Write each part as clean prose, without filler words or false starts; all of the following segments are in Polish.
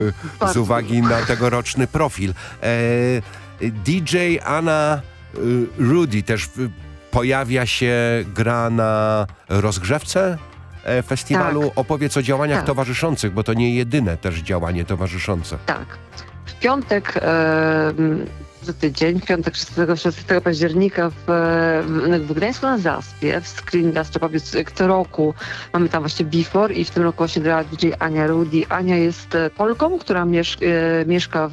z uwagi na tegoroczny profil. DJ Anna Rudy też pojawia się, gra na rozgrzewce festiwalu. Tak. Opowiedz o działaniach Tak. towarzyszących, bo to nie jedyne też działanie towarzyszące. Tak. W piątek, za tydzień, w piątek 16 października w Gdańsku na Zaspie, w Screen Gastropubie, co roku mamy tam właśnie Before i w tym roku właśnie grała DJ Ania Rudy. Ania jest Polką, która mieszka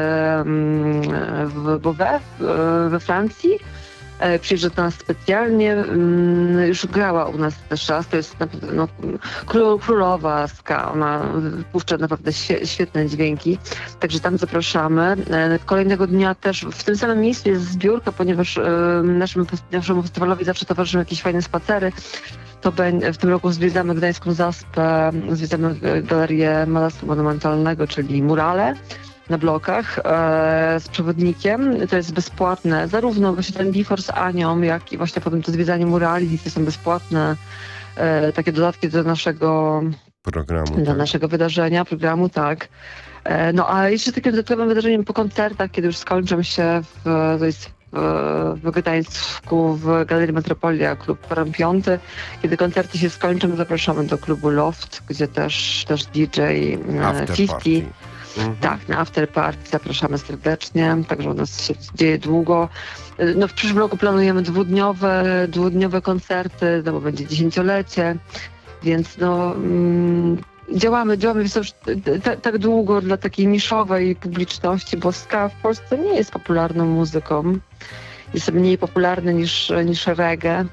w Beauvais we Francji. Przyjeżdża do nas specjalnie, już grała u nas też raz, to jest naprawdę królowa ska, ona puszcza naprawdę świetne dźwięki, także tam zapraszamy. Kolejnego dnia też w tym samym miejscu jest zbiórka, ponieważ naszemu festiwalowi zawsze towarzyszą jakieś fajne spacery. To w tym roku zwiedzamy Gdańską Zaspę, zwiedzamy Galerię Malarstwa Monumentalnego, czyli murale na blokach z przewodnikiem. To jest bezpłatne, zarówno właśnie ten Before z Anią, jak i właśnie potem to zwiedzanie murali. To są bezpłatne takie dodatki do naszego wydarzenia, programu, tak. No a jeszcze takim dodatkowym wydarzeniem po koncertach, kiedy już skończą się w Gdańsku, w Galerii Metropolia, klub Forum 5. Kiedy koncerty się skończą, zapraszamy do klubu Loft, gdzie też DJ 50. Tak, na after party zapraszamy serdecznie, także u nas się dzieje długo. No, w przyszłym roku planujemy dwudniowe koncerty, no bo będzie 10-lecie, więc działamy już tak długo dla takiej niszowej publiczności, bo ska w Polsce nie jest popularną muzyką. Jest mniej popularny niż reggae,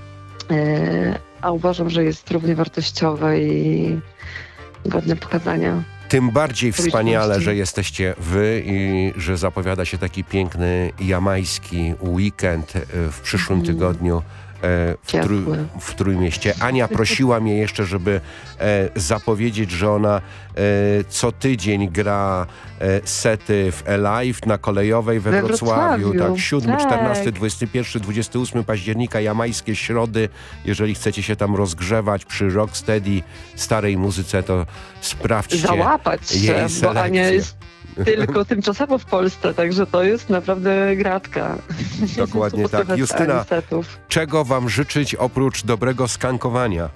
a uważam, że jest równie wartościowe i godne pokazania. Tym bardziej wspaniale, że jesteście wy i że zapowiada się taki piękny jamajski weekend w przyszłym tygodniu w Trójmieście. Ania prosiła mnie jeszcze, żeby zapowiedzieć, że ona co tydzień gra sety w Alive na Kolejowej we Wrocławiu. Tak, 7, tak. 14, 21, 28 października, jamajskie środy. Jeżeli chcecie się tam rozgrzewać przy Rocksteady, starej muzyce, to sprawdźcie załapać się, jej bo Ania selekcję. jest tylko tymczasowo w Polsce, także to jest naprawdę gratka. Dokładnie tak. Justyna, czego wam życzyć oprócz dobrego skankowania?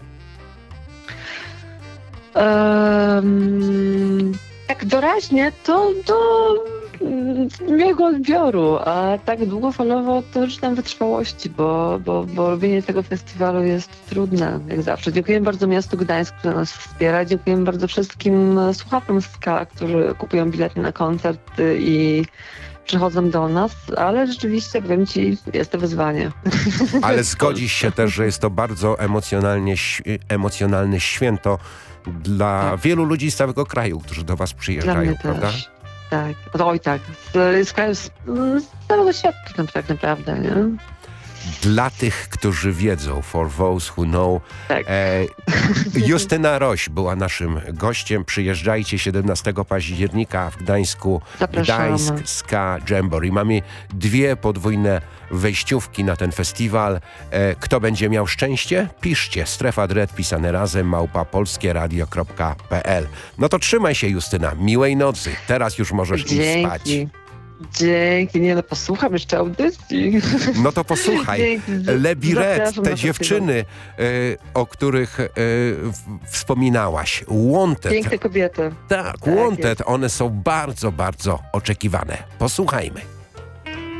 Tak doraźnie to do miłego odbioru, a tak długofalowo to życzę wytrwałości, bo robienie tego festiwalu jest trudne, jak zawsze. Dziękujemy bardzo miastu Gdańsk, które nas wspiera. Dziękujemy bardzo wszystkim słuchaczom ska, którzy kupują bilety na koncert i przychodzą do nas, ale rzeczywiście, powiem ci, jest to wyzwanie. Ale zgodzisz się też, że jest to bardzo emocjonalne święto dla wielu ludzi z całego kraju, którzy do was przyjeżdżają, prawda? Też. Tak, oj tak, z kraju, z całego świata tak naprawdę, nie? Dla tych, którzy wiedzą, for those who know, Tak. Justyna Roś była naszym gościem. Przyjeżdżajcie 17 października w Gdańsku. Zapraszamy. Gdańsk Ska Jamboree. Mamy 2 podwójne wejściówki na ten festiwal. Kto będzie miał szczęście? Piszcie Strefa Dread pisane razem @polskieradio.pl. No to trzymaj się, Justyna. Miłej nocy. Teraz już możesz iść spać. Dzięki, nie no, posłucham jeszcze audycji. No to posłuchaj. Lebi Red, te dziewczyny, o których wspominałaś. Wanted. Piękne kobiety. Tak, Wanted. One są bardzo, bardzo oczekiwane. Posłuchajmy.